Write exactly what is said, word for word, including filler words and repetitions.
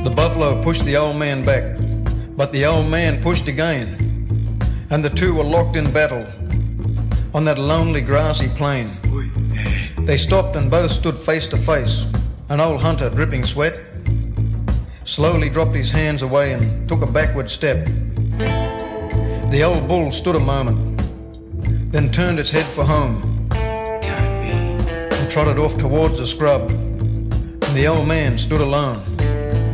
The buffalo pushed the old man back, but the old man pushed again, and the two were locked in battle on that lonely grassy plain. They stopped and both stood face to face. An old hunter, dripping sweat, slowly dropped his hands away and took a backward step. The old bull stood a moment, then turned its head for home. Can't be. And trotted off towards the scrub, and the old man stood alone.